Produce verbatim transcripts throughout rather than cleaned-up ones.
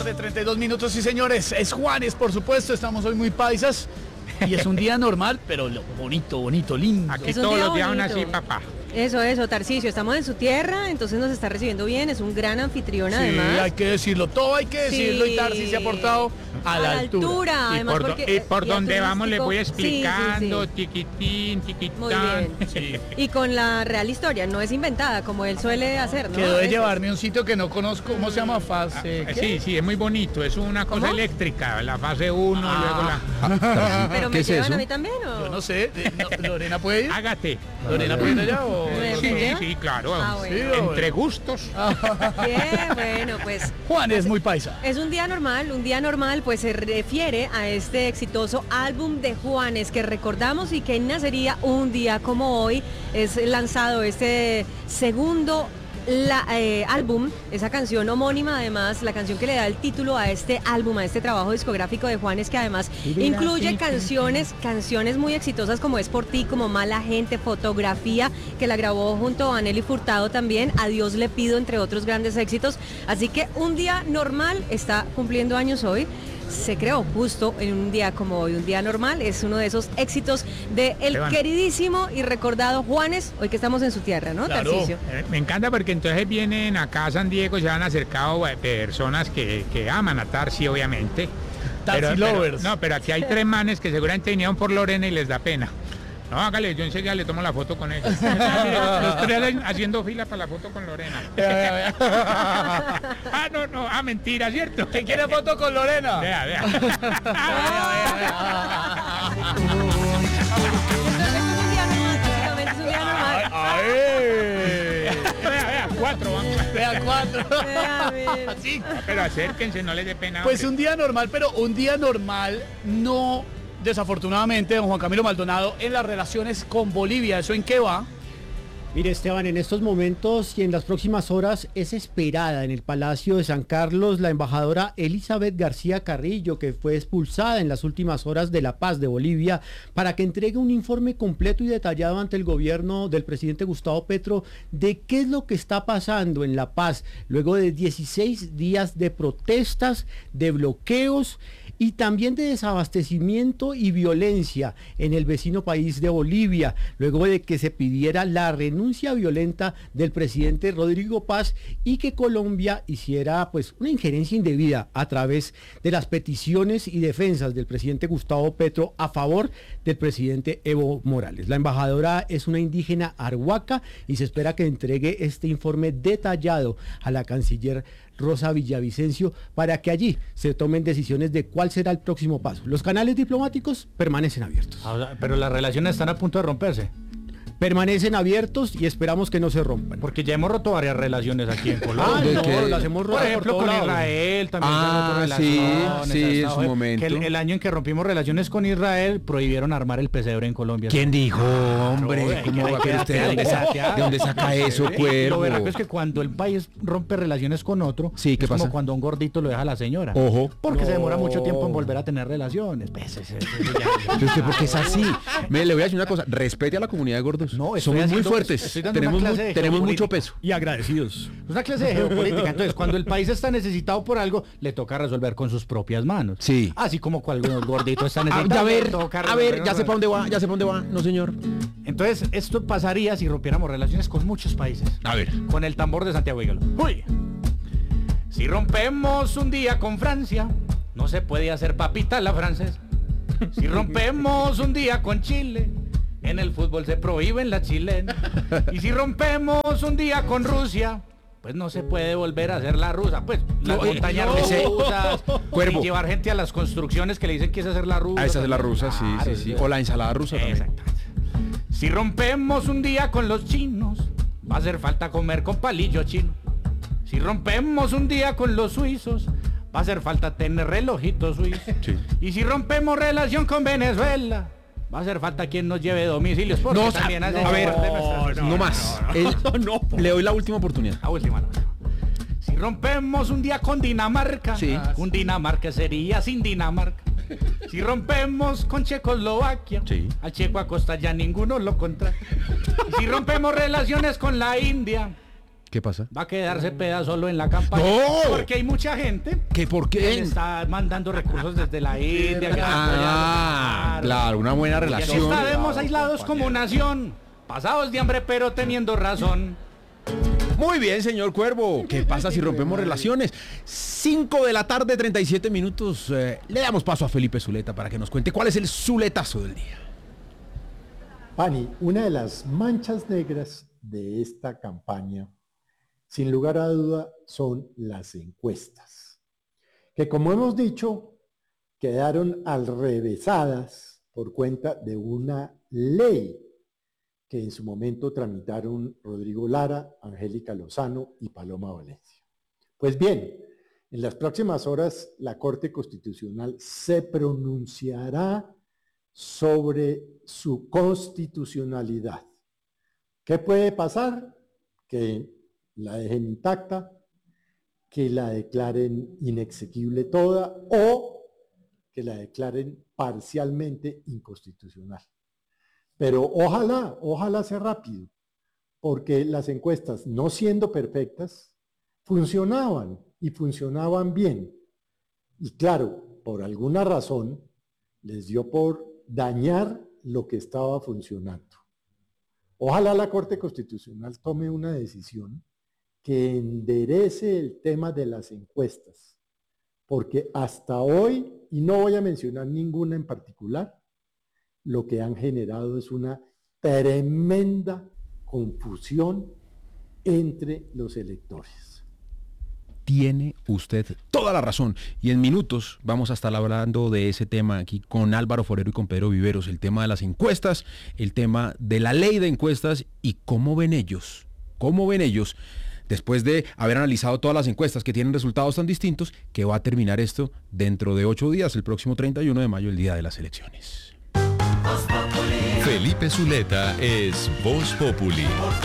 tarde, treinta y dos minutos, sí señores, es Juanes, por supuesto, estamos hoy muy paisas y es un día normal, pero lo bonito, bonito, lindo. Aquí todos los días son así, papá. Eso, eso, Tarcisio, estamos en su tierra, entonces nos está recibiendo bien, es un gran anfitrión Sí, además. hay que decirlo, todo hay que decirlo Sí. y Tarsi se ha portado a la, A la altura. altura. Y Además, por, do- porque y por guía donde vamos les voy turístico. Sí, sí, explicando, sí. tiquitín, tiquitán. Muy bien. Sí. Y con la real historia, no es inventada, como él suele hacer, ¿no? Quedó A de veces. llevarme a un sitio que no conozco, ¿cómo se llama? Fase, Ah, ¿qué? sí, sí, es muy bonito, es una cosa ¿Cómo? eléctrica, la fase uno, Ah. luego la... Pero me ¿Qué es llevan eso? a mí también, ¿o? Yo no sé, eh, no, ¿Lorena puede ir? Hágate. ¿Lorena puede ir allá o...? ¿Me- Sí, me lleva? sí, claro. Ah, bueno. Sí, o- Entre gustos. Bien, bueno, pues Juan es muy paisa. es un día normal, un día normal pues se refiere a este exitoso álbum de Juanes que recordamos y que nacería un día como hoy. Es lanzado este segundo la, eh, álbum, esa canción homónima además, la canción que le da el título a este álbum, a este trabajo discográfico de Juanes, que además incluye canciones, canciones muy exitosas como Es por ti, como Mala Gente, Fotografía, que la grabó junto a Nelly Furtado también, Adiós le pido, entre otros grandes éxitos. Así que un día normal está cumpliendo años hoy. Se creó justo en un día como hoy, un día normal, es uno de esos éxitos de el Esteban. queridísimo y recordado Juanes, hoy que estamos en su tierra, ¿no, Claro. Tarcisio? Eh, Me encanta porque entonces vienen acá a San Diego y se han acercado eh, personas que, que aman a Tarsi, obviamente. Tarsi Pero- pero- lovers. No, pero aquí hay tres manes que seguramente vinieron por Lorena y les da pena. No, hágale, yo enseguida le tomo la foto con ellos. Los tres haciendo fila para la foto con Lorena. Ah, no, no, ah, mentira, ¿cierto? ¿Quién quiere foto con Lorena? Vea, vea. Es un día normal, básicamente es un día normal. ¡Ay! Vea, vea, cuatro van. Vea, cuatro. Vea, vea. Así. Pero acérquense, no les dé pena. Pues hombre. un día normal, pero un día normal no, desafortunadamente, don Juan Camilo Maldonado, en las relaciones con Bolivia. ¿Eso en qué va? Mire, Esteban, en estos momentos y en las próximas horas es esperada en el Palacio de San Carlos la embajadora Elizabeth García Carrillo, que fue expulsada en las últimas horas de La Paz de Bolivia, para que entregue un informe completo y detallado ante el gobierno del presidente Gustavo Petro de qué es lo que está pasando en La Paz luego de dieciséis días de protestas, de bloqueos y también de desabastecimiento y violencia en el vecino país de Bolivia, luego de que se pidiera la renuncia violenta del presidente Rodrigo Paz y que Colombia hiciera pues una injerencia indebida a través de las peticiones y defensas del presidente Gustavo Petro a favor del presidente Evo Morales. La embajadora es una indígena arhuaca y se espera que entregue este informe detallado a la canciller Rosa Villavicencio para que allí se tomen decisiones de cuál será el próximo paso. Los canales diplomáticos permanecen abiertos. Pero las relaciones están a punto de romperse. Permanecen abiertos y esperamos que no se rompan. Porque ya hemos roto varias relaciones aquí en Ah, Colombia. no, que- las hemos roto Por ejemplo, todos con lados. Israel también. Ah, se han roto sí, relaciones, sí, ha en estado- su momento. que el, el año en que rompimos relaciones con Israel, prohibieron armar el pesebre en Colombia. ¿Quién dijo, hombre? Claro, ¿Cómo hay va a que- creer hay usted? que- ¿De dónde, hay que- saca, ¿De dónde saca eso, Y lo cuervo? verdad es que cuando el país rompe relaciones con otro, Sí, ¿qué es como pasa? cuando a un gordito lo deja la señora. Ojo. Porque se demora No. mucho tiempo en volver a tener relaciones. Pues, ese- ese- ese ya- Pero usted, ¿por qué es así? Mire, le voy a decir una cosa. Respete a la comunidad de gordos. No, estoy Somos muy haciendo- fuertes. estoy dando Tenemos, una mu- clase de tenemos mucho geopolítica. peso. Y agradecidos. Es una clase de geopolítica. Entonces, cuando el país está necesitado por algo, le toca resolver con sus propias manos. Sí. Así como cuando algunos gorditos están Ah, necesitados. a ver, le toca a ver, resolver- ya sé para dónde va, ya sé para dónde va. No, señor. Entonces, esto pasaría si rompiéramos relaciones con muchos países. A ver. Con el tambor de Santiago Hígalo. Uy. Si rompemos un día con Francia, no se puede hacer papita a la francesa. Si rompemos un día con Chile, en el fútbol se prohíben las chilenas. Y si rompemos un día con Rusia, pues no se puede volver a hacer la rusa. Pues las No, eh, montañas no. Ese- rusas, Cuervo. y llevar gente a las construcciones que le dicen que es hacer la rusa. Ah, esa es la también. rusa, sí, Claro, sí, sí. es- O la ensalada rusa también. Exactamente. Si rompemos un día con los chinos, va a hacer falta comer con palillo chino. Si rompemos un día con los suizos, va a hacer falta tener relojito suizo. Sí. Y si rompemos relación con Venezuela, va a hacer falta quien nos lleve domicilios. Porque No, también a hace ver, parte de nuestras- No, más. El- le doy la última oportunidad. La última, la última. Si rompemos un día con Dinamarca, Sí. un Dinamarca sería sin Dinamarca. Si rompemos con Checoslovaquia, Sí. al Checo Acosta ya ninguno lo contrata. Y si rompemos relaciones con la India, ¿Qué pasa? Va a quedar Cepeda solo en la campaña. ¡No! Porque hay mucha gente ¿Qué por que qué? le está mandando recursos desde la India. que está Ah, apoyando. claro, una buena Y así relación. estaremos aislados como nación, pasados de hambre pero teniendo razón. Muy bien, señor Cuervo. ¿Qué pasa si rompemos relaciones? cinco de la tarde, treinta y siete minutos. Eh, le damos paso a Felipe Zuleta para que nos cuente cuál es el zuletazo del día. Pani, una de las manchas negras de esta campaña, sin lugar a duda, son las encuestas, que como hemos dicho, quedaron alrevesadas por cuenta de una ley que en su momento tramitaron Rodrigo Lara, Angélica Lozano y Paloma Valencia. Pues bien, en las próximas horas la Corte Constitucional se pronunciará sobre su constitucionalidad. ¿Qué puede pasar? Que la dejen intacta, que la declaren inexequible toda o que la declaren parcialmente inconstitucional. Pero ojalá, ojalá sea rápido, porque las encuestas, no siendo perfectas, funcionaban y funcionaban bien. Y claro, por alguna razón, les dio por dañar lo que estaba funcionando. Ojalá la Corte Constitucional tome una decisión que enderece el tema de las encuestas, porque hasta hoy, y no voy a mencionar ninguna en particular, lo que han generado es una tremenda confusión entre los electores. Tiene usted toda la razón. Y en minutos vamos a estar hablando de ese tema aquí con Álvaro Forero y con Pedro Viveros, el tema de las encuestas, el tema de la ley de encuestas y cómo ven ellos, cómo ven ellos, después de haber analizado todas las encuestas que tienen resultados tan distintos, que va a terminar esto dentro de ocho días, el próximo treinta y uno de mayo, el día de las elecciones. Felipe Zuleta es Voz Populi.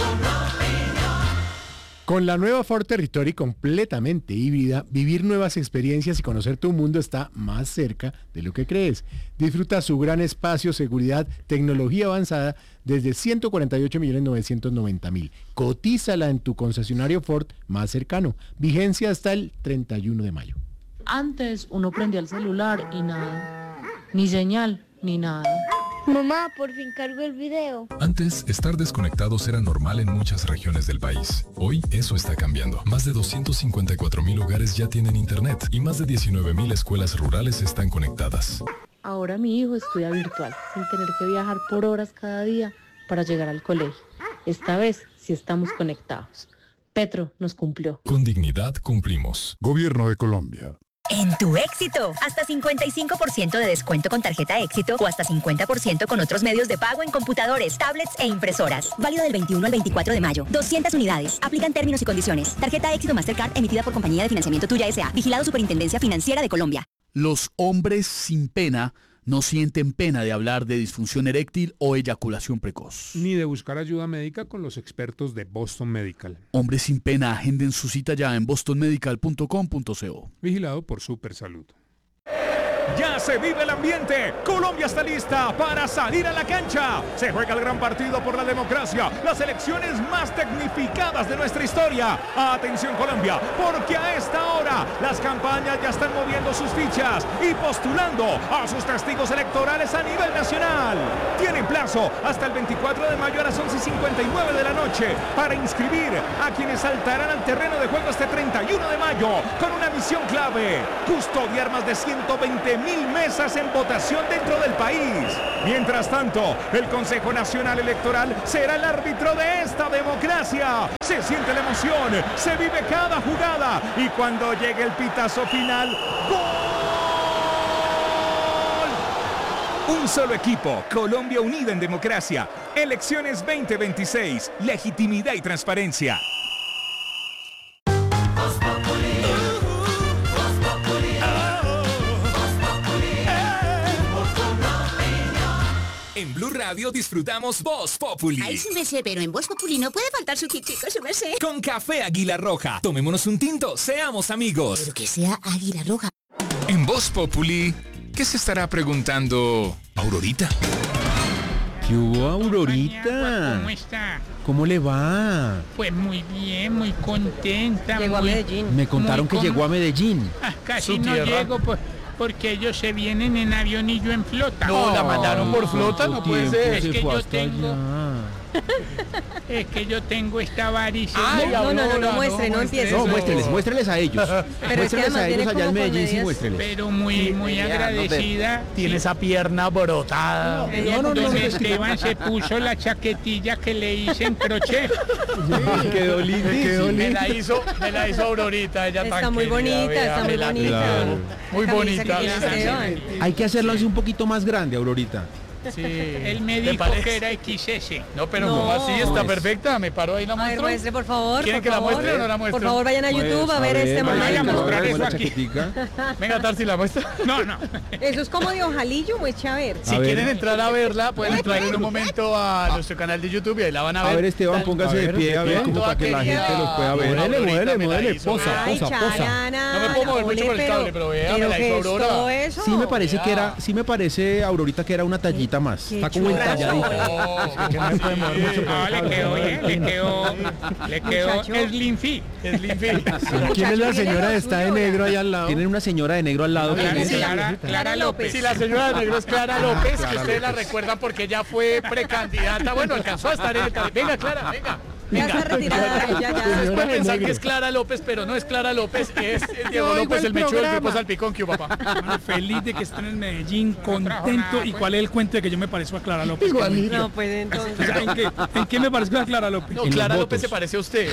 Con la nueva Ford Territory completamente híbrida, vivir nuevas experiencias y conocer tu mundo está más cerca de lo que crees. Disfruta su gran espacio, seguridad, tecnología avanzada desde ciento cuarenta y ocho millones novecientos noventa mil. Cotízala en tu concesionario Ford más cercano. Vigencia hasta el treinta y uno de mayo. Antes uno prendía el celular y nada, ni señal, ni nada. Mamá, por fin cargo el video. Antes, estar desconectados era normal en muchas regiones del país. Hoy, eso está cambiando. Más de doscientos cincuenta y cuatro mil hogares ya tienen internet y más de diecinueve mil escuelas rurales están conectadas. Ahora mi hijo estudia virtual, sin tener que viajar por horas cada día para llegar al colegio. Esta vez sí estamos conectados. Petro nos cumplió. Con dignidad cumplimos. Gobierno de Colombia. En tu Éxito, hasta cincuenta y cinco por ciento de descuento con tarjeta Éxito o hasta cincuenta por ciento con otros medios de pago en computadores, tablets e impresoras. Válido del veintiuno al veinticuatro de mayo. doscientas unidades. Aplican términos y condiciones. Tarjeta Éxito Mastercard emitida por Compañía de Financiamiento Tuya S A. Vigilado Superintendencia Financiera de Colombia. Los hombres sin pena no sienten pena de hablar de disfunción eréctil o eyaculación precoz. Ni de buscar ayuda médica con los expertos de Boston Medical. Hombres sin pena, agenden su cita ya en boston medical punto com punto co. Vigilado por Supersalud. Ya se vive el ambiente. Colombia está lista para salir a la cancha. Se juega el gran partido por la democracia. Las elecciones más tecnificadas de nuestra historia. Atención Colombia, porque a esta hora las campañas ya están moviendo sus fichas y postulando a sus testigos electorales a nivel nacional. Tienen plazo hasta el veinticuatro de mayo a las once y cincuenta y nueve de la noche para inscribir a quienes saltarán al terreno de juego este treinta y uno de mayo con una misión clave: custodiar más de ciento veinte mil mesas en votación dentro del país. Mientras tanto, el Consejo Nacional Electoral será el árbitro de esta democracia. Se siente la emoción, se vive cada jugada y cuando llegue el pitazo final, ¡gol! Un solo equipo, Colombia unida en democracia. Elecciones veinte veintiséis, legitimidad y transparencia. En Blue Radio disfrutamos Voz Populi. Ay, su merced, pero en Voz Populi no puede faltar su kitico, su merced. Con café Águila Roja. Tomémonos un tinto, seamos amigos. Pero que sea Águila Roja. En Voz Populi, ¿qué se estará preguntando Aurorita? ¿Qué hubo, Aurorita? ¿Cómo está? ¿Cómo le va? Pues muy bien, muy contenta. Llegó muy, a Medellín. Me contaron muy que con- llegó a Medellín. Ah, casi Su no tierra. llego por- porque ellos se vienen en avión y yo en flota. No, la mandaron por flota, no puede ser. Es Se que fue yo hasta tengo, allá. es que yo tengo esta varice. Ay, No, no, no, no, Aurora, muestre, no muestre empiece. No, eso. muéstreles, muéstreles a ellos. Pero es que muéstreles además a ellos viene allá en como con Medellín, sí, medidas- muéstreles. Pero muy, muy agradecida. Tiene esa pierna brotada. No, No, no, no, Esteban se puso la chaquetilla que le hice en crochet. Quedó lindísimo. Me la hizo, me la hizo Aurorita, ella Está tan muy querida, bonita, vea, está me muy la bonita. Claro. Muy La camisa bonita. que tiene Esteban. Hay que hacerlo así un poquito más grande, Aurorita. Sí. Él me ¿Te dijo parece? que era equis ese. No, pero No. como así está No, es- perfecta, me paro ahí la A ver, muestro. muestre, por favor. ¿Quieren por que la favor. muestre o no la muestre? Por favor, vayan a YouTube a ver este vaya a momento. mostrar eso la aquí. chaquetica. Venga, Tarsi, la muestra. No, no. Eso es como de ojalillo, mueche a ver. Si A ver. quieren entrar a verla, pueden entrar en un momento a nuestro canal de YouTube y ahí la van a A ver. ver, Esteban, póngase de pie, a ver, como para que la gente los pueda ver. Modele, modele, modele, posa, Ay, posa, posa. Charana, No me puedo mover mucho ole, por el cable, pero vea, me la ¿qué hizo es Aurora. todo eso? Sí me parece que era, sí me parece, Aurorita, que era una tallita más. Qué Está como chula. entalladita. Que no me puede mover mucho por No, el le cable. quedó bien, le quedó, le quedó Muchacho. Slim Fit. Slim Fit. ¿Quién es la señora que está de negro ahí al lado? Tienen una señora de negro al lado. Clara, ¿quién es? Clara, Clara López. Sí, la señora de negro es Clara López, que ustedes la recuerdan porque ella fue precandidata. Bueno, alcanzó a estar en el... Venga, Clara, venga. Ya Venga. está retirada ella, ya. Ustedes pueden pensar que es Clara López, pero no es Clara López, es Diego Yo oigo López, el el mechudo del programa. grupo Salpicón, que papá. Bueno, feliz de que estén en Medellín, trajo contento. nada, ¿Y pues. cuál es el cuento de que yo me parezco a Clara López? Igualito. No, pues O entonces. sea, ¿en, qué, ¿En qué me parezco a Clara López? No, En los Clara votos. López se parece a usted.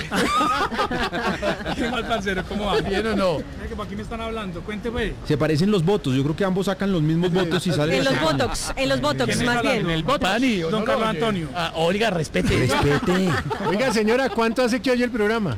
¿Qué mal, parcero? ¿Cómo va? ¿Bien o no? Mira que ¿para qué me están hablando? Cuénteme. Se parecen los votos. Yo creo que ambos sacan los mismos votos y salen. En los así. botox, en los botox, ¿Quién más está bien. hablando? El voto. Pani, Don no, Carlos no, Antonio. Ah, oiga, respete. Respete. Oiga, señora, ¿cuánto hace que oye el programa?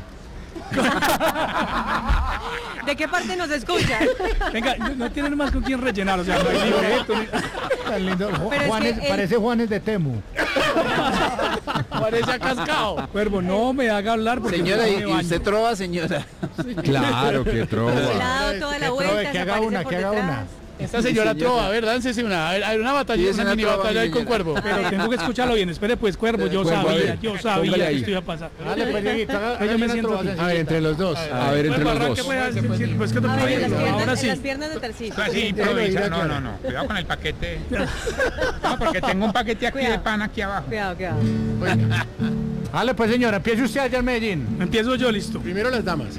¿De qué parte nos escucha? Venga, no, no tienen más con quién rellenar, o sea, no hay libreto. ni- Tan lindo. Pero es Juanes, que él- parece Juanes de Temu. Parece a cascado. Cuervo, no me haga hablar porque Señora, no ¿y, me y baño. usted trova, señora? Claro, que Se le trova. ha dado toda la Que vuelta. trove, que se haga aparece una, por que haga detrás. una. Esta señora trova, a ver, dáncese una. A ver, hay una batalla, Sí, es una una mini trova, batalla ahí mi con señora. Cuervo. Pero tengo que escucharlo bien. Espere, pues, Cuervo, yo Cuervo, a sabía, ver, yo póngale sabía que ahí. esto iba a pasar. Dale, pues, Dieguito, haga- Ay, yo hágame me una siento trova aquí. sencillita. A ver, entre los dos. A ver, entre Cuervo, los arranque, dos. pues, sí, sí, pues, que no A ver, en las puedo. piernas, Ahora en sí. las piernas de Tarcisio. Así improvisa. No, no, no. Cuidado con el paquete. No, porque tengo un paquete aquí de Cuidado. pan aquí abajo. Cuidado, cuidado. Dale, pues, señora, empiece usted allá en Medellín. Empiezo yo, listo. Primero las damas.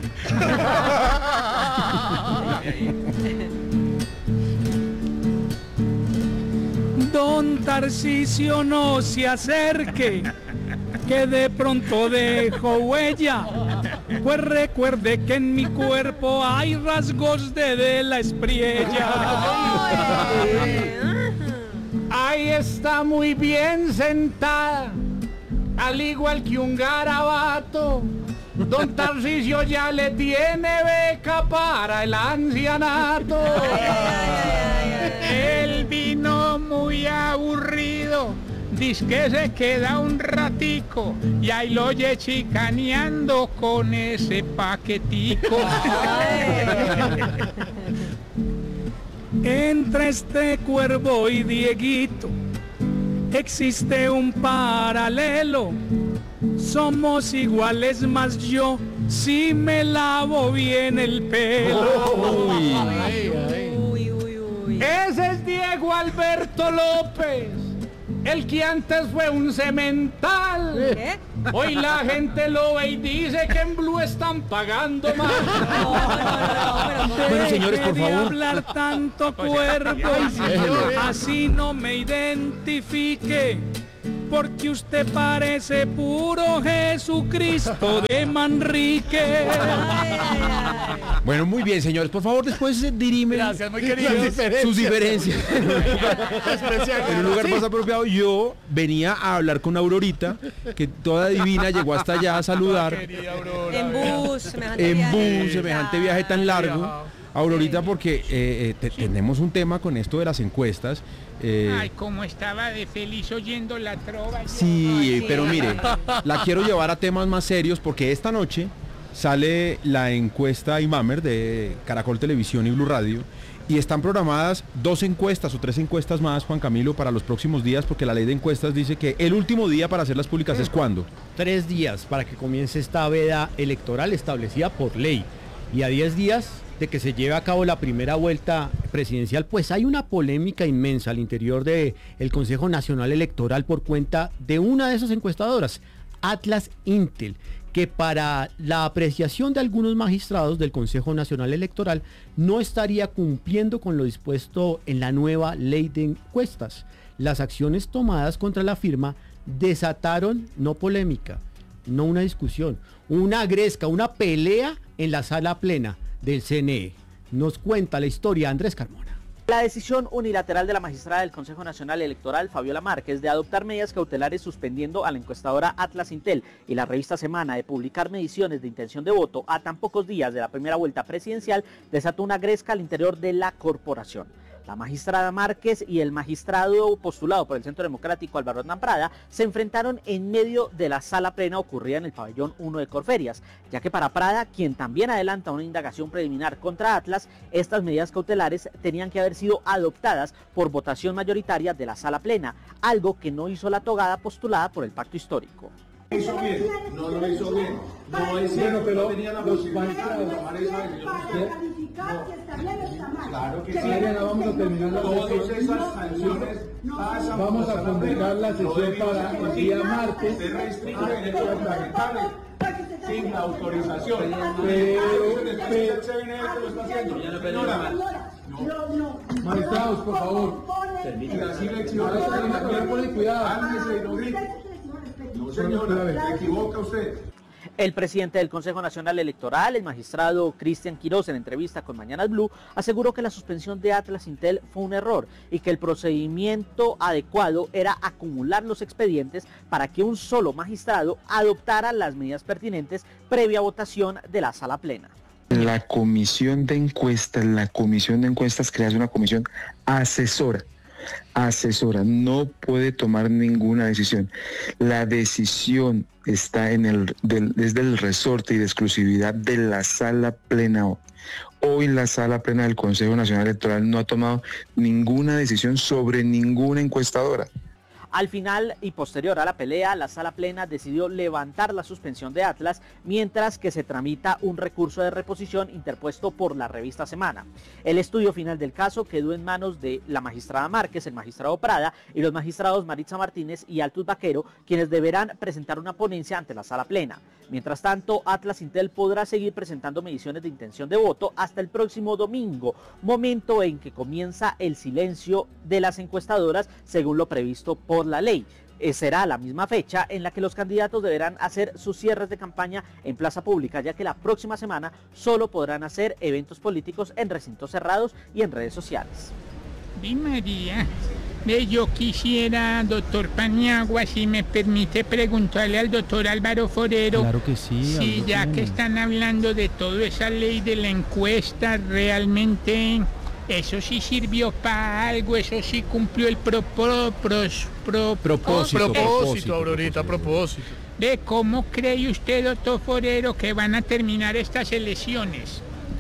Don Tarcisio, no se acerque, que de pronto dejo huella. Pues recuerde que en mi cuerpo hay rasgos de, de la espriella. Ahí está muy bien sentada, al igual que un garabato. Don Tarcisio ya le tiene beca para el ancianato. Él vino muy aburrido, dice que se queda un ratico y ahí lo oye chicaneando con ese paquetico. Entre este Cuervo y Dieguito existe un paralelo. Somos iguales, más yo si me lavo bien el pelo. Uy. Uy, uy, uy. Ese es Diego Alberto López, el que antes fue un cemental. ¿Qué? Hoy la gente lo ve y dice que en Blue están pagando más. No, no, no, no, pero Bueno, señores, por Deje de favor. hablar tanto, Cuervo, así no me identifique, porque usted parece puro Jesucristo de Manrique. Ay, ay, ay. Bueno, muy bien, señores. Por favor, después eh, dirimen Gracias, muy queridos. sus diferencias. En un lugar más apropiado. Yo venía a hablar con Aurorita, que toda divina llegó hasta allá a saludar. Querida Aurora. En bus, semejante En viaje. bus, semejante viaje tan largo. Aurorita, porque eh, eh, te- tenemos un tema con esto de las encuestas. eh, Ay, como estaba de feliz oyendo la trova. yo. sí, Ay, sí. pero mire, la quiero llevar a temas más serios porque esta noche sale la encuesta Imamer de Caracol Televisión y Blue Radio, y están programadas dos encuestas o tres encuestas más, Juan Camilo, para los próximos días, porque la ley de encuestas dice que el último día para hacerlas públicas es ¿cuándo? Tres días para que comience esta veda electoral establecida por ley. Y a diez días de que se lleve a cabo la primera vuelta presidencial, pues hay una polémica inmensa al interior del Consejo Nacional Electoral por cuenta de una de esas encuestadoras, Atlas Intel, que para la apreciación de algunos magistrados del Consejo Nacional Electoral no estaría cumpliendo con lo dispuesto en la nueva ley de encuestas. Las acciones tomadas contra la firma desataron no polémica, no una discusión, una gresca, una pelea en la sala plena del C N E. Nos cuenta la historia Andrés Carmona. La decisión unilateral de la magistrada del Consejo Nacional Electoral, Fabiola Márquez, de adoptar medidas cautelares suspendiendo a la encuestadora Atlas Intel y la revista Semana de publicar mediciones de intención de voto a tan pocos días de la primera vuelta presidencial, desató una gresca al interior de la corporación. La magistrada Márquez y el magistrado postulado por el Centro Democrático, Álvaro Hernán Prada, se enfrentaron en medio de la sala plena ocurrida en el pabellón uno de Corferias, ya que para Prada, quien también adelanta una indagación preliminar contra Atlas, estas medidas cautelares tenían que haber sido adoptadas por votación mayoritaria de la sala plena, algo que no hizo la togada postulada por el Pacto Histórico. Hizo bien, no lo hizo bien, no es cierto, pero tenía la posibilidad de tomar esa decisión usted. Claro que sí, vamos a terminar la sesión. Todas esas sanciones pasan. Vamos a convocar la sesión para el día martes. Se restringen derechos fundamentales sin autorización. Pero, pero, se viene esto lo está haciendo. Señora, no. Magistrados, por favor. La silencio. Cuidado. Cálmese y no grite. No, señora, se equivoca usted. El presidente del Consejo Nacional Electoral, el magistrado Cristian Quirós, en entrevista con Mañanas Blue, aseguró que la suspensión de Atlas Intel fue un error y que el procedimiento adecuado era acumular los expedientes para que un solo magistrado adoptara las medidas pertinentes previa votación de la sala plena. La comisión de encuestas, la comisión de encuestas crea una comisión asesora. asesora, no puede tomar ninguna decisión. La decisión está en el del, desde el resorte y de exclusividad de la sala plena. Hoy la sala plena del Consejo Nacional Electoral no ha tomado ninguna decisión sobre ninguna encuestadora. Al final y posterior a la pelea, la sala plena decidió levantar la suspensión de Atlas, mientras que se tramita un recurso de reposición interpuesto por la revista Semana. El estudio final del caso quedó en manos de la magistrada Márquez, el magistrado Prada y los magistrados Maritza Martínez y Altus Vaquero, quienes deberán presentar una ponencia ante la sala plena. Mientras tanto, Atlas Intel podrá seguir presentando mediciones de intención de voto hasta el próximo domingo, momento en que comienza el silencio de las encuestadoras según lo previsto por la ley. Eh, será la misma fecha en la que los candidatos deberán hacer sus cierres de campaña en plaza pública, ya que la próxima semana solo podrán hacer eventos políticos en recintos cerrados y en redes sociales. Di María, ve, yo quisiera, doctor Paniagua, si me permite preguntarle al doctor Álvaro Forero. Claro que sí. Si ya que están hablando de toda esa ley de la encuesta, realmente eso sí sirvió para algo, eso sí cumplió el pro, pro, pros, pro, propósito. oh, Propósito, Aurorita, propósito. ¿De cómo cree usted, doctor Forero, que van a terminar estas elecciones?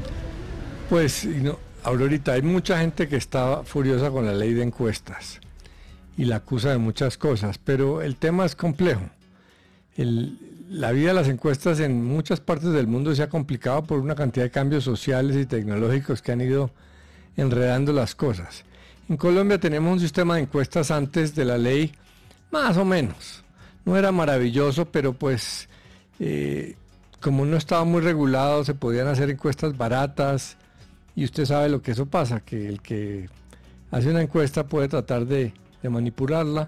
Pues, no, Aurorita, hay mucha gente que está furiosa con la ley de encuestas y la acusa de muchas cosas, pero el tema es complejo. El, la vida de las encuestas en muchas partes del mundo se ha complicado por una cantidad de cambios sociales y tecnológicos que han ido enredando las cosas. En Colombia tenemos un sistema de encuestas antes de la ley, más o menos. No era maravilloso, pero pues eh, como no estaba muy regulado, se podían hacer encuestas baratas, y usted sabe lo que eso pasa, que el que hace una encuesta puede tratar de, de manipularla,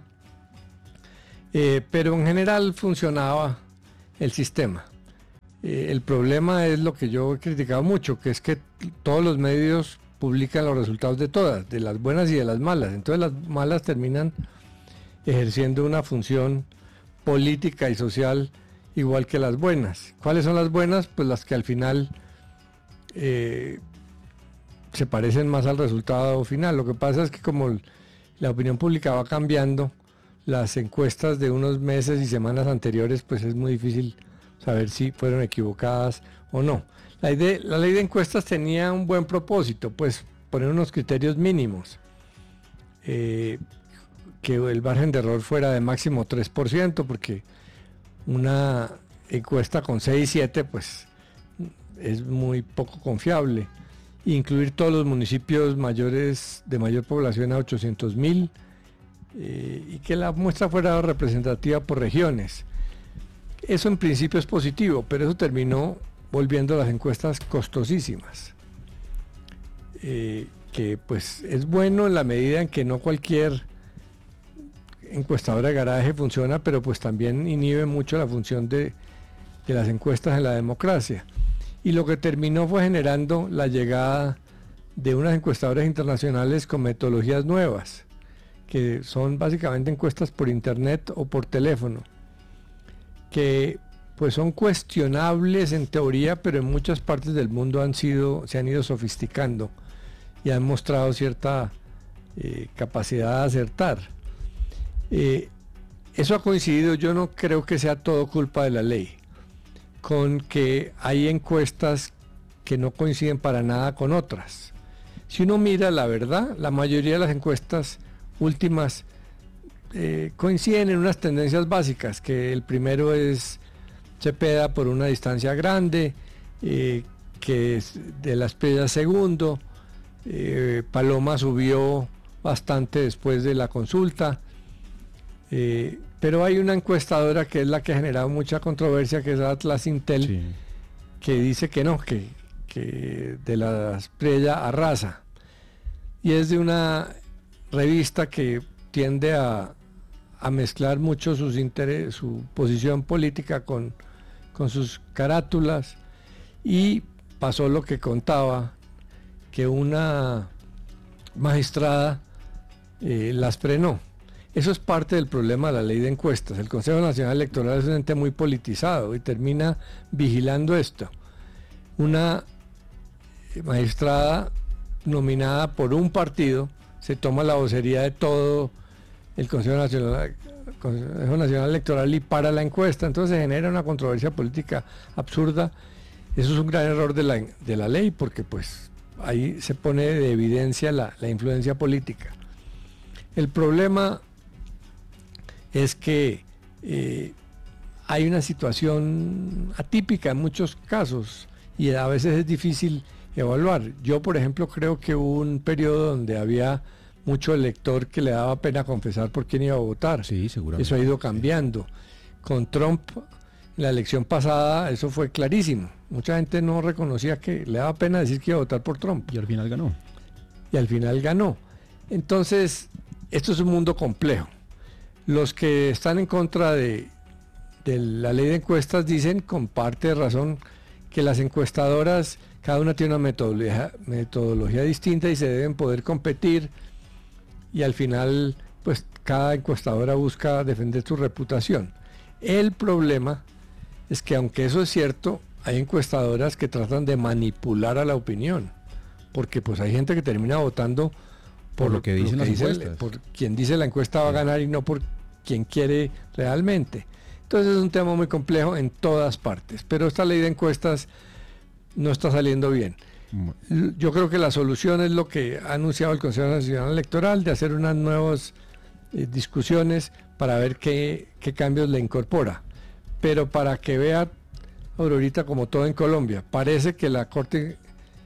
eh, pero en general funcionaba el sistema. Eh, el problema es lo que yo he criticado mucho, que es que todos los medios publican los resultados de todas, de las buenas y de las malas. Entonces las malas terminan ejerciendo una función política y social igual que las buenas. ¿Cuáles son las buenas? Pues las que al final eh, se parecen más al resultado final. Lo que pasa es que como la opinión pública va cambiando, las encuestas de unos meses y semanas anteriores, pues es muy difícil saber si fueron equivocadas o no. La, idea, la ley de encuestas tenía un buen propósito, pues poner unos criterios mínimos, eh, que el margen de error fuera de máximo tres por ciento, porque una encuesta con seis, siete pues es muy poco confiable. Incluir todos los municipios mayores de mayor población a ochocientos mil, eh, y que la muestra fuera representativa por regiones. Eso en principio es positivo, pero eso terminó volviendo las encuestas costosísimas, eh, que pues es bueno en la medida en que no cualquier encuestadora de garaje funciona, pero pues también inhibe mucho la función de, de las encuestas en la democracia. Y lo que terminó fue generando la llegada de unas encuestadoras internacionales con metodologías nuevas, que son básicamente encuestas por internet o por teléfono, que pues son cuestionables en teoría, pero en muchas partes del mundo han sido, se han ido sofisticando y han mostrado cierta eh, capacidad de acertar. Eh, eso ha coincidido, yo no creo que sea todo culpa de la ley, con que hay encuestas que no coinciden para nada con otras. Si uno mira la verdad, la mayoría de las encuestas últimas eh, coinciden en unas tendencias básicas, que el primero es Cepeda por una distancia grande, eh, que es de las Espriella segundo, eh, Paloma subió bastante después de la consulta, eh, pero hay una encuestadora que es la que ha generado mucha controversia, que es Atlas Intel, sí, que dice que no, que, que de la Espriella arrasa, y es de una revista que tiende a, a mezclar mucho sus interes, su posición política con, con sus carátulas, y pasó lo que contaba, que una magistrada eh, las frenó. Eso es parte del problema de la ley de encuestas. El Consejo Nacional Electoral es un ente muy politizado y termina vigilando esto. Una magistrada nominada por un partido se toma la vocería de todo el Consejo Nacional, Consejo Nacional Electoral y para la encuesta. Entonces se genera una controversia política absurda. Eso es un gran error de la, de la ley, porque pues ahí se pone de evidencia la, la influencia política. El problema es que eh, hay una situación atípica en muchos casos y a veces es difícil evaluar. Yo, por ejemplo, creo que hubo un periodo donde había mucho elector que le daba pena confesar por quién iba a votar. Sí, seguramente. Eso ha ido cambiando. Con Trump, la elección pasada, eso fue clarísimo. Mucha gente no reconocía, que le daba pena decir que iba a votar por Trump. Y al final ganó. Y al final ganó. Entonces, esto es un mundo complejo. Los que están en contra de, de la ley de encuestas dicen, con parte de razón, que las encuestadoras, cada una tiene una metodología, metodología distinta y se deben poder competir, y al final pues cada encuestadora busca defender su reputación. El problema es que, aunque eso es cierto, hay encuestadoras que tratan de manipular a la opinión, porque pues hay gente que termina votando por, por lo que dicen lo que las dice encuestas. El, por quien dice la encuesta va a ganar y no por quien quiere realmente. Entonces es un tema muy complejo en todas partes, pero esta ley de encuestas no está saliendo bien. Yo creo que la solución es lo que ha anunciado el Consejo Nacional Electoral, de hacer unas nuevas eh, discusiones para ver qué, qué cambios le incorpora. Pero para que vea, Aurorita, como todo en Colombia, parece que la Corte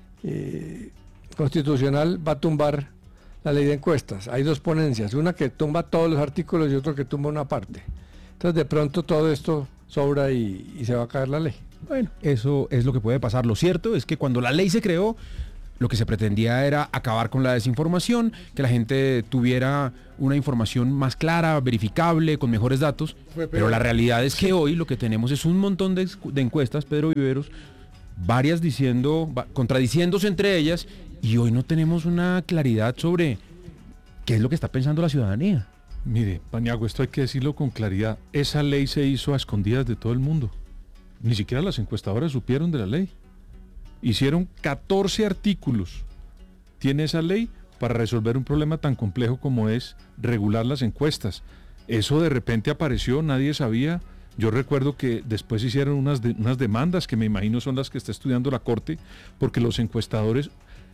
eh, Constitucional va a tumbar la ley de encuestas. Hay dos ponencias, una que tumba todos los artículos y otra que tumba una parte. Entonces de pronto todo esto sobra y, y se va a caer la ley. Bueno, eso es lo que puede pasar. Lo cierto es que cuando la ley se creó, lo que se pretendía era acabar con la desinformación, que la gente tuviera una información más clara, verificable, con mejores datos. Pero la realidad es que hoy lo que tenemos es un montón de, de encuestas, Pedro Viveros, varias diciendo, contradiciéndose entre ellas, y hoy no tenemos una claridad sobre qué es lo que está pensando la ciudadanía. Mire, Paniagua, esto hay que decirlo con claridad. Esa ley se hizo a escondidas de todo el mundo. Ni siquiera las encuestadoras supieron de la ley. Hicieron catorce artículos. Tiene esa ley para resolver un problema tan complejo como es regular las encuestas. Eso de repente apareció, nadie sabía, Yo recuerdo que después hicieron unas, de, unas demandas que me imagino son las que está estudiando la Corte, porque los encuestadores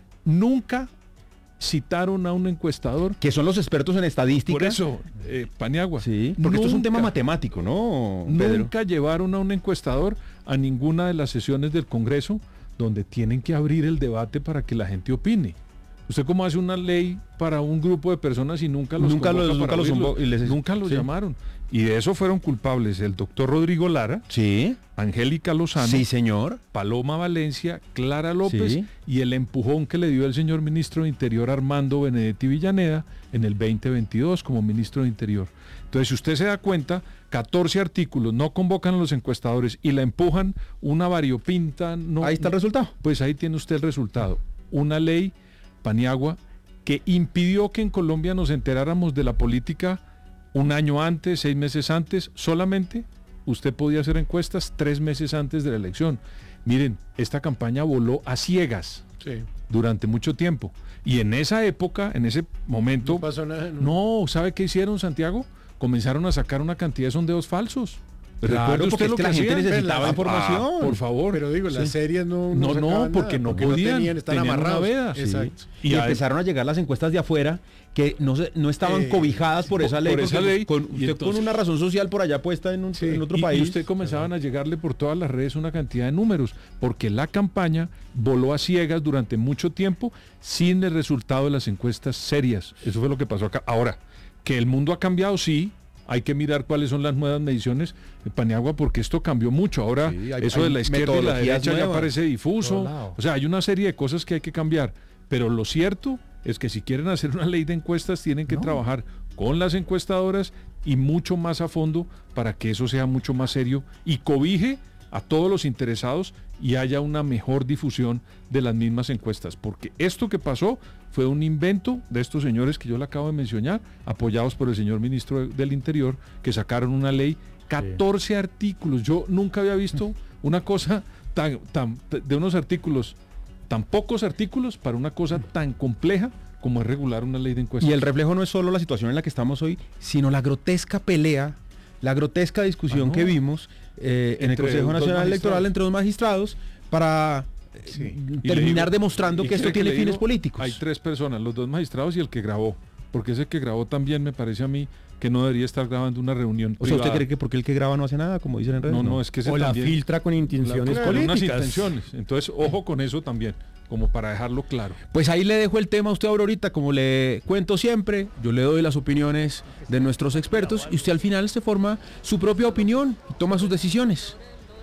nunca citaron a un encuestador. Que son los expertos en estadística. Por eso, eh, Paniagua. Sí, porque nunca, esto es un tema matemático, ¿no, Pedro? Nunca llevaron a un encuestador a ninguna de las sesiones del Congreso donde tienen que abrir el debate para que la gente opine. ¿Usted cómo hace una ley para un grupo de personas y nunca los nunca los, para nunca los, oírlos? y les, nunca los sí. llamaron? Y de eso fueron culpables el doctor Rodrigo Lara, sí. Angélica Lozano, sí, señor. Paloma Valencia, Clara López, sí. y el empujón que le dio el señor ministro de Interior Armando Benedetti Villaneda en el veinte veintidós como ministro de Interior. Entonces, si usted se da cuenta, catorce artículos no convocan a los encuestadores y la empujan una variopinta. No, ahí está el resultado. Pues ahí tiene usted el resultado. Una ley, Paniagua, que impidió que en Colombia nos enteráramos de la política un año antes, seis meses antes, solamente usted podía hacer encuestas tres meses antes de la elección. Miren, esta campaña voló a ciegas sí. durante mucho tiempo. Y en esa época, en ese momento... No pasó nada. No, no ¿sabe qué hicieron, Santiago? Comenzaron a sacar una cantidad de sondeos falsos. Claro, porque lo es que que la gente hacían? necesitaba Ah, información. por favor. Pero digo, las sí. series no No, no, no, porque nada, no porque podían. No tenían, están tenían amarrados. Una veda. Exacto. Sí. Y, y empezaron a llegar las encuestas de afuera que no se, no estaban eh, cobijadas por esa ley. Por esa ley. Con, usted entonces, con una razón social por allá puesta en, un, sí, en otro y, país. Y usted comenzaban a llegarle por todas las redes una cantidad de números, porque la campaña voló a ciegas durante mucho tiempo sin el resultado de las encuestas serias. Eso fue lo que pasó acá. Ahora, que el mundo ha cambiado, sí. Hay que mirar cuáles son las nuevas mediciones de Paniagua, porque esto cambió mucho. Ahora, sí, hay, eso hay de la izquierda y la derecha nuevas. Ya parece difuso. O sea, hay una serie de cosas que hay que cambiar. Pero lo cierto es que si quieren hacer una ley de encuestas, tienen que no. trabajar con las encuestadoras y mucho más a fondo para que eso sea mucho más serio y cobije a todos los interesados y haya una mejor difusión de las mismas encuestas. Porque esto que pasó fue un invento de estos señores que yo le acabo de mencionar, apoyados por el señor ministro del Interior, que sacaron una ley, catorce sí. artículos. Yo nunca había visto una cosa tan, tan, de unos artículos, tan pocos artículos para una cosa tan compleja como es regular una ley de encuestas. Y el reflejo no es solo la situación en la que estamos hoy, sino la grotesca pelea, la grotesca discusión ah, no. que vimos eh, en el Consejo Nacional Electoral entre dos magistrados para sí. terminar digo, demostrando que esto tiene que fines digo, políticos. Hay tres personas, los dos magistrados y el que grabó, porque ese que grabó también me parece a mí que no debería estar grabando una reunión O sea, ¿usted cree que porque el que graba no hace nada, como dicen en redes? No, no, es que ese o también, la filtra con intenciones la, políticas. Unas intenciones. Entonces, ojo con eso también, como para dejarlo claro. Pues ahí le dejo el tema a usted, Aurorita, como le cuento siempre, yo le doy las opiniones de nuestros expertos y usted al final se forma su propia opinión y toma sus decisiones.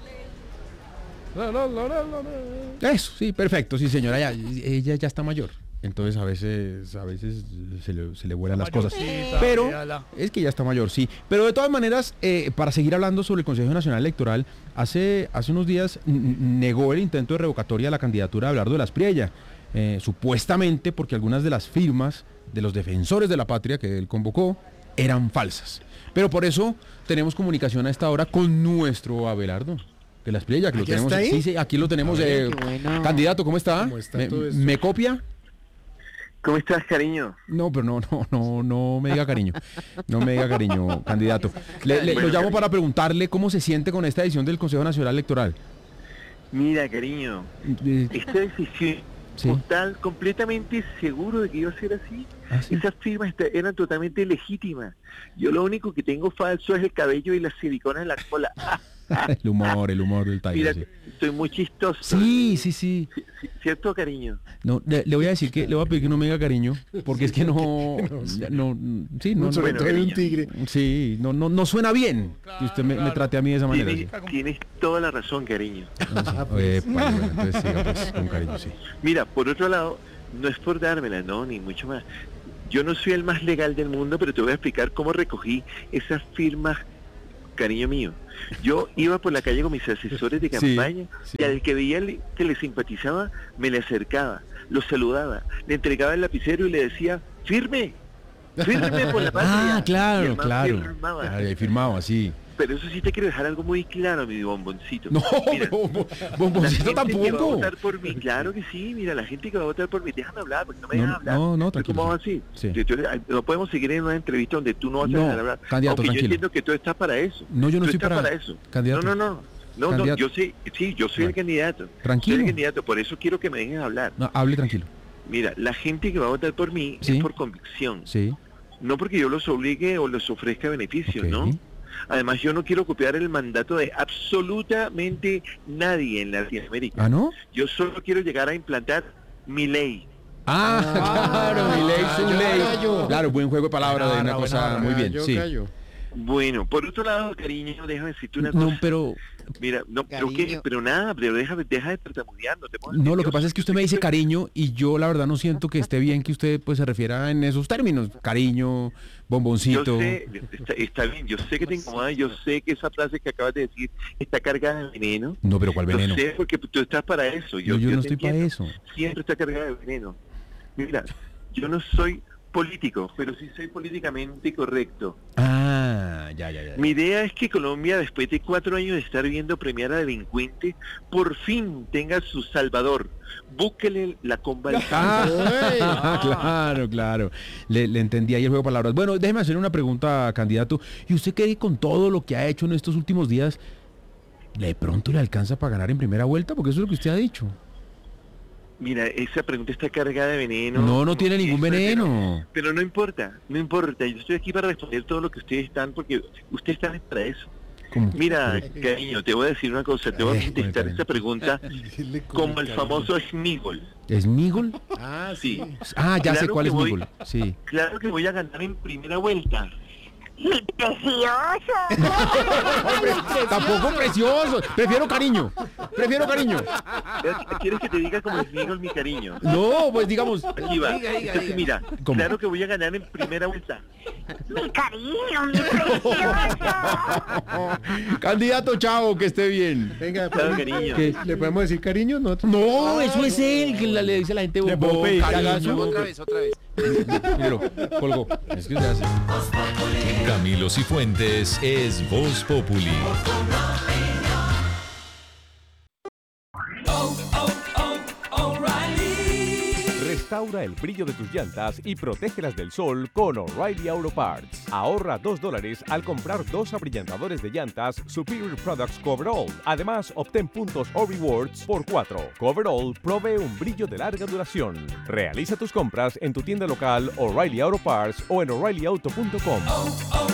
Eso, sí, perfecto, sí señora, ya, ella ya está mayor. Entonces a veces a veces se le, se le vuelan las cosas. Pero es que ya está mayor, sí. Pero de todas maneras, eh, para seguir hablando sobre el Consejo Nacional Electoral, hace, hace unos días negó el intento de revocatoria de la candidatura de Abelardo de la Espriella, eh, supuestamente porque algunas de las firmas de los defensores de la patria que él convocó eran falsas. Pero por eso tenemos comunicación a esta hora con nuestro Abelardo de la Espriella, que lo tenemos. Sí, sí, aquí lo tenemos. Ver, eh, bueno. Candidato, ¿cómo está? ¿Cómo está ¿Me, ¿Me copia? ¿Cómo estás, cariño? No, pero no, no, no, no me diga cariño. No me diga cariño, candidato. Le, le, bueno, lo llamo cariño. Para preguntarle cómo se siente con esta edición del Consejo Nacional Electoral. Mira, cariño, eh, esta decisión ¿sí? total, completamente seguro de que iba a ser así. ¿Ah, sí? Esas firmas eran totalmente legítimas. Yo lo único que tengo falso es el cabello y las siliconas en la cola. El humor, el humor del Tiger. Mira, sí. Estoy muy chistoso. Sí, sí, sí. ¿Cierto, cariño? No, le, le voy a decir que le voy a pedir que no me diga cariño, porque es que no, no, no sí, no, no, bueno, no un tigre. Sí, no, no, no suena bien claro, que usted me, claro. me trate a mí de esa manera. Tienes, ¿sí? tienes toda la razón, cariño. No, sí. Oye, bueno, bueno, entonces siga pues, con cariño, sí. Mira, por otro lado, no es por dármela, no, ni mucho más. Yo no soy el más legal del mundo, pero te voy a explicar cómo recogí esas firmas, cariño mío. Yo iba por la calle con mis asesores de campaña sí, sí. y al que veía que le simpatizaba, me le acercaba, lo saludaba, le entregaba el lapicero y le decía, firme, fírmeme por la patria. Ah, claro, claro. Firmaba. Claro, firmaba, sí. pero eso sí te quiero dejar algo muy claro, mi bomboncito. No, Mira, bombo- bomboncito la gente que va a tampoco. votar por mí, claro que sí, mira, la gente que va a votar por mí, déjame hablar, porque no me No, dejan hablar. no, no, Pero tranquilo. ¿cómo vas así? Sí. Tú- tú- no podemos seguir en una entrevista donde tú no vas a No, dejar hablar. candidato, Aunque yo tranquilo. entiendo que tú estás para eso. No, yo no Tú estoy estás para- eso. candidato. No, no, no. No, no, Candidato. yo sí, sí, yo soy el candidato. Tranquilo. Soy el candidato, por eso quiero que me dejen hablar. No, hable tranquilo. Mira, la gente que va a votar por mí Sí. es por convicción. Sí. No porque yo los obligue o les ofrezca beneficios, ¿no? Además, yo no quiero copiar el mandato de absolutamente nadie en Latinoamérica. ¿Ah, no? Yo solo quiero llegar a implantar mi ley. Ah, claro, mi ley, su yo ley. callo. Claro, buen juego de palabras de una Buena cosa barra, muy bien, yo sí. callo. Bueno, por otro lado, cariño, déjame decirte una No, cosa. pero Mira, no, pero qué, pero nada, pero deja, deja de tartamudear, no te pongas no, lo que pasa es que usted me dice cariño y yo la verdad no siento que esté bien que usted pues se refiera en esos términos, cariño, bomboncito. Yo sé, está, está bien, yo sé que te incomoda, yo sé que esa frase que acabas de decir está cargada de veneno. No, pero ¿cuál veneno? Lo sé porque tú estás para eso. Yo, No, yo yo no te estoy para entiendo. eso. Siempre está cargada de veneno. Mira, yo no soy político, pero sí soy políticamente correcto. Ah, ya, ya, ya. Mi idea es que Colombia, después de cuatro años de estar viendo premiar a delincuentes, por fin tenga su salvador. Búsquele la convalecencia. Ah, claro, claro. Le, le entendí ahí el juego de palabras. Bueno, déjeme hacer una pregunta, candidato. ¿Y usted cree que con todo lo que ha hecho en estos últimos días, de pronto le alcanza para ganar en primera vuelta? Porque eso es lo que usted ha dicho. Mira, esa pregunta está cargada de veneno. No, no tiene Sí, ningún pero- veneno. Pero no importa, no importa. Yo estoy aquí para responder todo lo que ustedes están, porque ustedes están para eso. ¿Cómo? Mira, cariño, te voy a decir una cosa, te voy a contestar esta pregunta como el famoso Smigol. ¿Smigol? Ah, sí. Ah, ya sé Claro cuál que es voy- Smigol. Sí. Claro que voy a ganar en primera vuelta. ¡Mi precioso! Tampoco precioso. Prefiero cariño. Prefiero cariño. ¿Quieres que te diga como Smigol, mi cariño? No, pues digamos. Aquí va. Diga, diga, Entonces, diga. mira, ¿Cómo? claro que voy a ganar en primera vuelta. Mi cariño, mi precioso. Candidato, chao, que esté bien. Venga, Chao, cariño. ¿Qué? ¿Le podemos decir cariño? No, No, eso es él que la- le dice a la gente Le bombón, puedo pedir cariño. cagazo. Otra vez, otra vez. Míralo, colgó. Es que usted hace. Camilo Cifuentes es Voz Populi. Restaura el brillo de tus llantas y protégelas del sol con O'Reilly Auto Parts. Ahorra dos dólares al comprar dos abrillantadores de llantas Superior Products Coverall. Además, obtén puntos o rewards por cuatro. Coverall provee un brillo de larga duración. Realiza tus compras en tu tienda local O'Reilly Auto Parts o en O'Reilly Auto punto com.